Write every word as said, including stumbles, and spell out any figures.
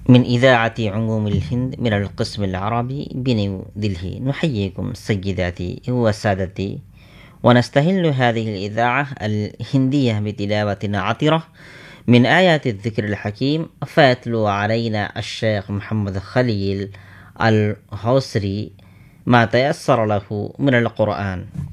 من إذاعة عموم الهند من القسم العربي بنيو دلهي، نحييكم سيداتي وسادتي، ونستهل هذه الإذاعة الهندية بتلاوة عطرة من آيات الذكر الحكيم، فيتلو علينا الشيخ محمد خليل الحوصري ما تيسر له من القرآن.